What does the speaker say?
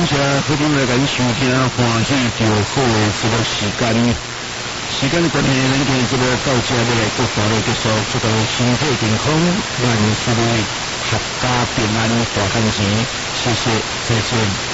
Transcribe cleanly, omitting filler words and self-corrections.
谢各位来收听，欢喜就好的这个时间。时间的关系，咱今日节目到这要来各大的结束，祝大家身体健康，万事如意，阖家平安，大汉钱，谢谢，再见。